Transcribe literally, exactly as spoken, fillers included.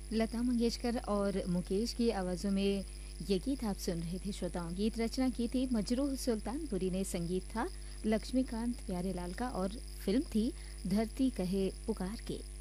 लता मंगेशकर और मुकेश की आवाज़ों में ये गीत आप सुन रहे थे श्रोताओं। गीत रचना की थी मजरूह सुल्तानपुरी ने, संगीत था लक्ष्मीकांत प्यारेलाल का और फिल्म थी धरती कहे पुकार के।